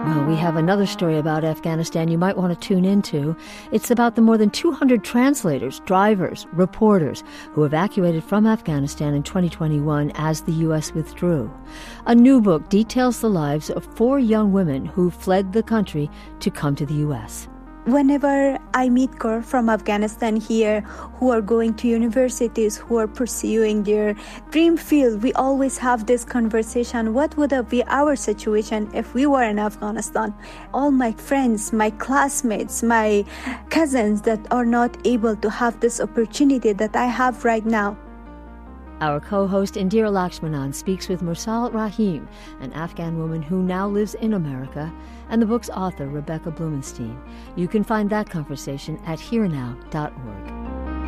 Well, we have another story about Afghanistan you might want to tune into. It's about the more than 200 translators, drivers, reporters who evacuated from Afghanistan in 2021 as the U.S. withdrew. A new book details the lives of 4 young women who fled the country to come to the U.S. Whenever I meet girls from Afghanistan here who are going to universities, who are pursuing their dream field, we always have this conversation. What would be our situation if we were in Afghanistan? All my friends, my classmates, my cousins that are not able to have this opportunity that I have right now. Our co-host Indira Lakshmanan speaks with Mursal Rahim, an Afghan woman who now lives in America, and the book's author, Rebecca Blumenstein. You can find that conversation at herenow.org.